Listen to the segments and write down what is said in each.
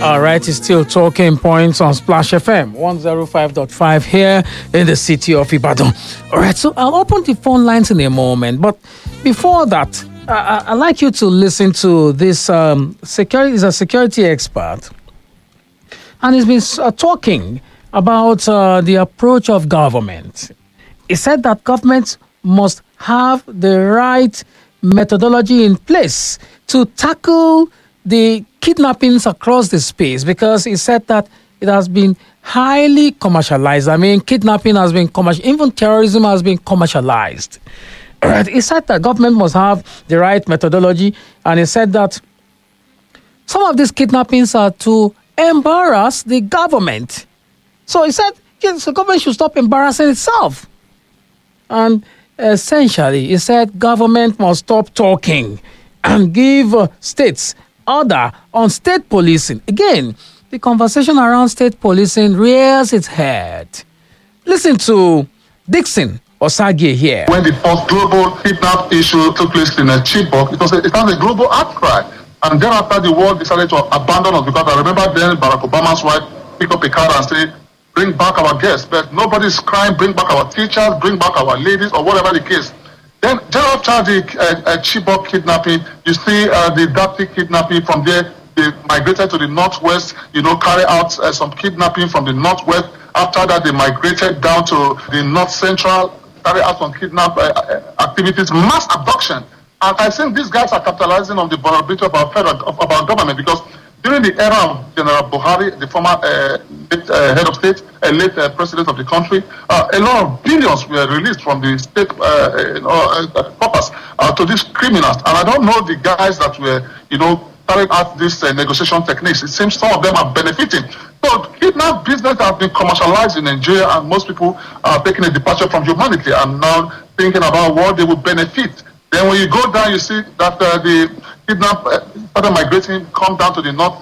All right, it's still talking points on Splash FM 105.5 here in the city of Ibadan. All right, so I'll open the phone lines in a moment, but before that, I'd like you to listen to this security. Is a security expert, and he's been talking about the approach of government. He said that government must have the right methodology in place to tackle the kidnappings across the space, because he said that it has been highly commercialized. I mean, kidnapping has been commercial, even terrorism has been commercialized. He said that government must have the right methodology, and he said that some of these kidnappings are to embarrass the government. So he said, yes, the government should stop embarrassing itself. And essentially, he said government must stop talking and give states order on state policing. Again, the conversation around state policing rears its head. Listen to Dixon Osagie here. When the first global kidnap issue took place in Chibok, it was a global outcry. And thereafter, the world decided to abandon us, because I remember then Barack Obama's wife picked up a card and said, bring back our guests. But nobody's crying, bring back our teachers, bring back our ladies, or whatever the case. Then thereafter the Chibok kidnapping, you see the Dapti kidnapping. From there, they migrated to the northwest, carry out some kidnapping from the northwest. After that, they migrated down to the north central, carry out some kidnap activities, mass abduction. And I think these guys are capitalizing on the vulnerability of our government, because during the era of General Buhari, the former head of state, late president of the country, a lot of billions were released from the state coffers to these criminals. And I don't know the guys that were, carrying out these negotiation techniques. It seems some of them are benefiting. So kidnap business has been commercialized in Nigeria, and most people are taking a departure from humanity and now thinking about what they will benefit. Then when you go down, you see that the kidnap started migrating, come down to the north,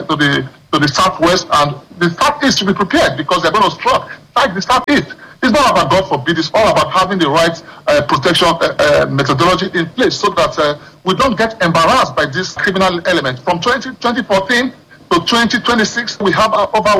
to the southwest, and the southeast to be prepared, because they're going to strike the southeast. It's not about God forbid, it's all about having the right protection methodology in place, so that we don't get embarrassed by this criminal element. From 2014 to 2026, we have over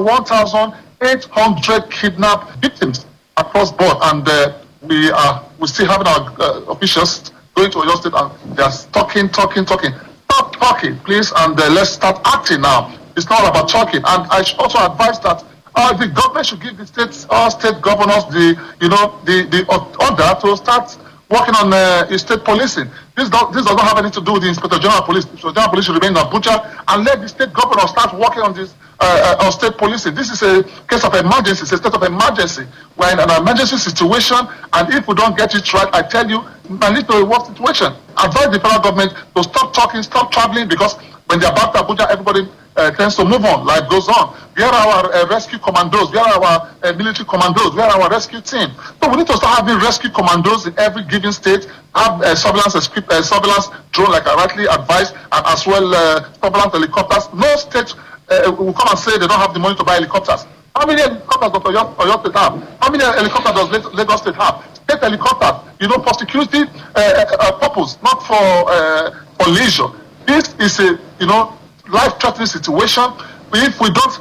1,800 kidnapped victims across board, and we still have our officials going to Oyo State, and they are talking. Stop talking, please, and let's start acting now. It's not about talking. And I should also advise that the government should give the state governors the order to start working on state policing. This does not have anything to do with the Inspector General of Police. The Inspector General of Police should remain in Abuja, and let the state governor start working on this on state policing. This is a case of emergency. It's a state of emergency. We're in an emergency situation, and if we don't get it right, I tell you, I lead to a worse situation. Advise the federal government to stop talking, stop traveling, because when they're back to Abuja, everybody tends to move on. Life goes on. Where are our rescue commandos? Where are our military commandos? Where are our rescue team? So we need to start having rescue commandos in every given state, have surveillance drone, like I rightly advised, and as well surveillance helicopters. No state will come and say they don't have the money to buy helicopters. How many helicopters does Oyo State have? How many helicopters does Lagos State have? State helicopters, for security purpose, not for leisure. This is a, life-threatening situation. If we don't,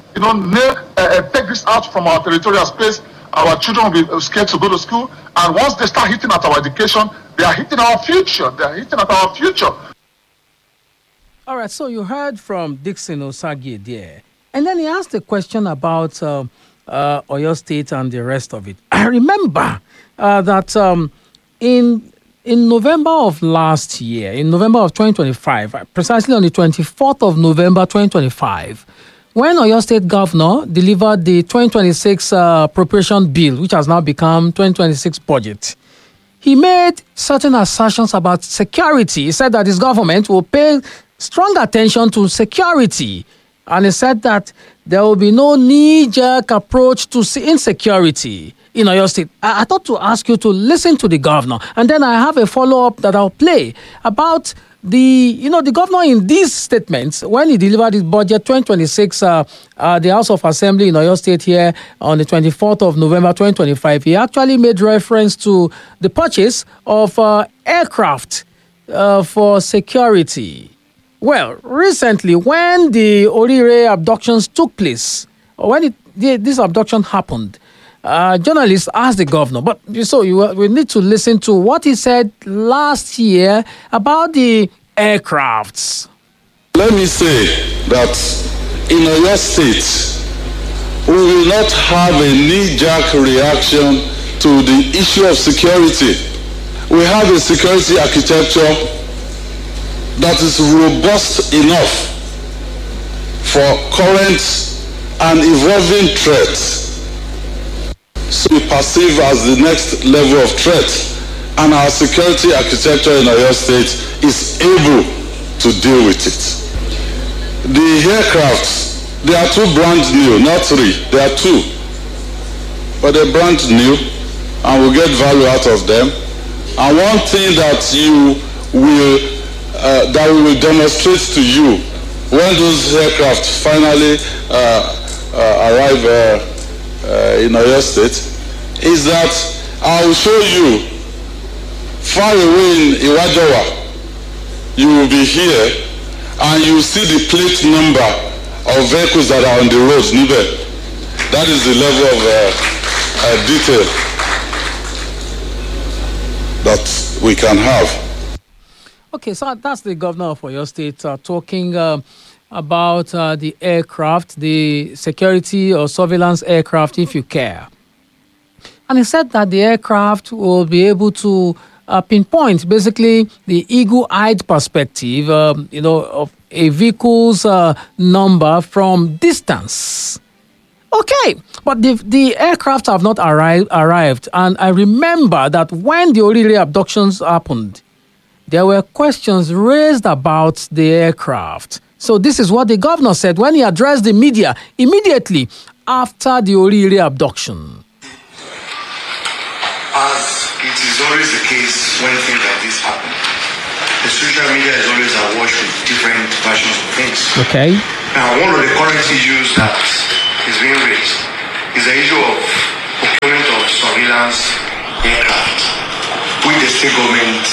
take this out from our territorial space, our children will be scared to go to school. And once they start hitting at our education, they are hitting our future. All right, so you heard from Dixon Osagie there. And then he asked a question about Oyo State and the rest of it. I remember that in November of last year, in November of 2025, precisely on the 24th of November 2025, when Oyo State Governor delivered the 2026 appropriation bill, which has now become 2026 budget, he made certain assertions about security. He said that his government will pay strong attention to security. And he said that there will be no knee-jerk approach to insecurity in Oyo State. I thought to ask you to listen to the governor, and then I have a follow-up that I'll play about the governor in these statements when he delivered his budget 2026 the House of Assembly in Oyo State here on the 24th of November 2025. He actually made reference to the purchase of aircraft for security. Well, recently, when the Orire abductions took place, or when this abduction happened, journalists asked the governor, but we need to listen to what he said last year about the aircrafts. Let me say that in Oyo State, we will not have a knee-jerk reaction to the issue of security. We have a security architecture that is robust enough for current and evolving threats. So we perceive as the next level of threat, and our security architecture in Oyo State is able to deal with it. The aircrafts, they are two brand new, not three, they are two. But they're brand new, and we'll get value out of them. And one thing that we will demonstrate to you when those aircraft finally arrive in Oyo State is that I will show you far away in Iwajowa. You will be here and you will see the plate number of vehicles that are on the roads. That is the level of detail that we can have. Okay, so that's the governor of Oyo State talking about the aircraft, the security or surveillance aircraft, if you care. And he said that the aircraft will be able to pinpoint basically the eagle-eyed perspective, of a vehicle's number from distance. Okay, but the aircraft have not arrived. And I remember that when the Orire abductions happened, there were questions raised about the aircraft. So this is what the governor said when he addressed the media immediately after the Orire abduction. As it is always the case when things like this happen, the social media is always awash with different versions of things. Okay. Now, one of the current issues that is being raised is the issue of procurement of surveillance aircraft, which the state government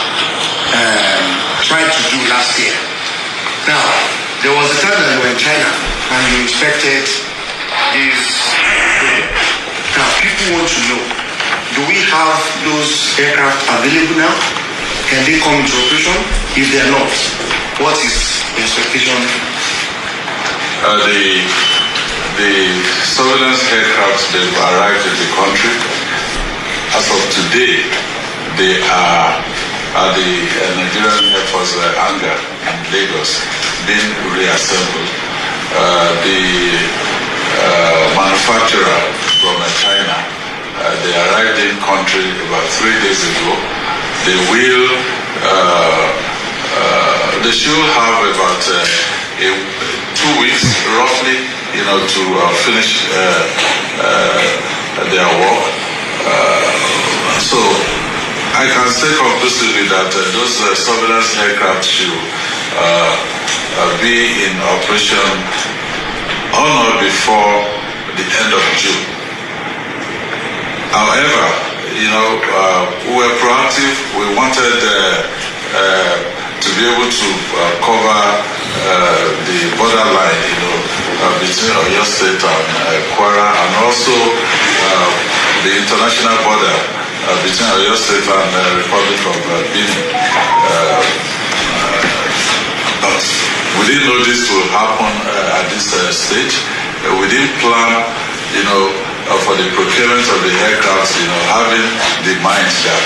tried to do last year. Now, there was a time that you were in China and you inspected these projects. Now, people want to know, do we have those aircraft available now? Can they come into operation? If they are not, what is the expectation? The surveillance aircraft, they've arrived in the country. As of today, they are at the Nigerian Air Force hangar in Lagos, being reassembled. The manufacturer from China, they arrived in country about 3 days ago. They will, they should have about 2 weeks roughly, to finish their work. So I can say conclusively that those surveillance aircraft should be in operation on or before the end of June. However, we were proactive. We wanted to be able to cover the borderline, between Oyo State and Kwara, and also the international border between Oyo State and the Republic of Benin. But we didn't know this would happen at this stage. We didn't plan, for the procurement of the aircraft, having the mind that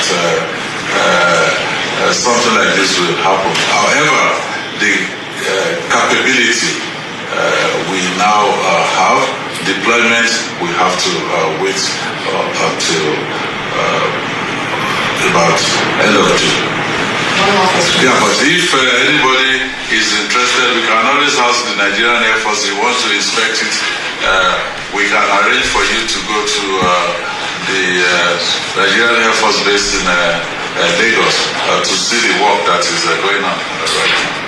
something like this will happen. However, the capability we now have, deployment, we have to wait until about end of June. Yeah, but if anybody is interested, we can always ask the Nigerian Air Force if you want to inspect it. We can arrange for you to go to the Nigerian Air Force base in Lagos to see the work that is going on. Right.